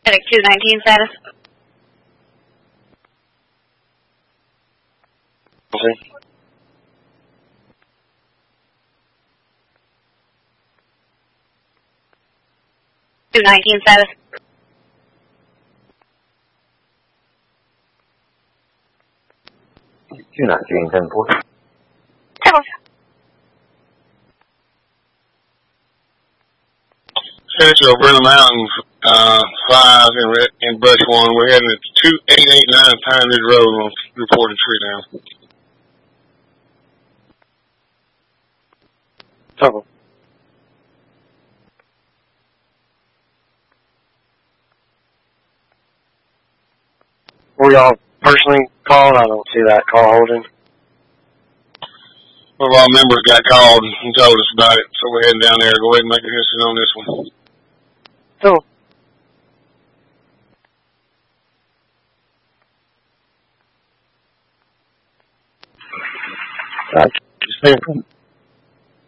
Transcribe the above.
Medic 219 status. Okay. 219 status. You're not getting 10-4. Trouble. Finish over in the mountains, 5 in Brush 1. We're heading at 2889 Pine Ridge Road on reported tree down. Trouble. Were y'all personally called? I don't see that call holding. One of our members got called and told us about it, so we're heading down there. Go ahead and make a decision on this one. Cool. Just